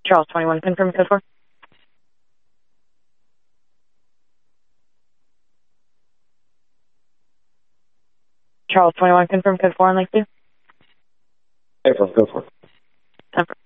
Charles 21, confirm code 4. Charles 21, confirm code 4 on Lakeview. April, go for it. 10-4.